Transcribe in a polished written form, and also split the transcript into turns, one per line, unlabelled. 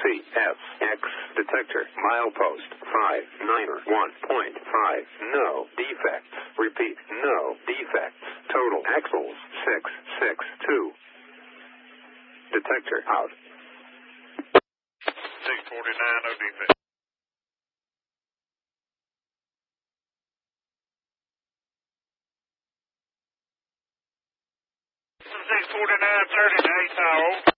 CFX detector. Milepost 591.5. No defects. Repeat, no defects. Total axles 662. Detector out.
649, no defects. 649, 38,